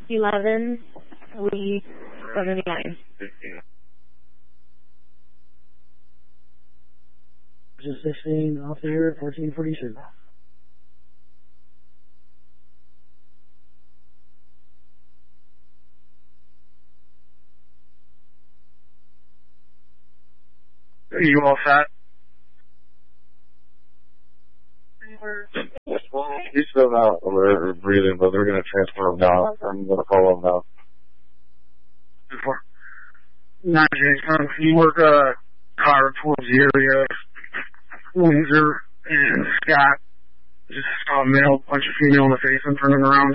11, Lee 79. Just 16 off the air at 1442. Are you all set? He's still not breathing, but they're going to transfer him down. I'm going to follow him now. 9 Jason, can you work a car towards the area? Windsor and Scott just saw a male punch a female in the face and turning around.